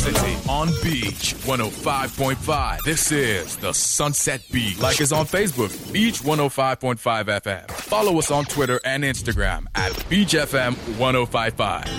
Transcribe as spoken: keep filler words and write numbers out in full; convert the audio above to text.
On Beach one oh five point five. This is the Sunset Beach. Like us on Facebook, Beach one oh five point five F M. Follow us on Twitter and Instagram at Beach F M one oh five point five.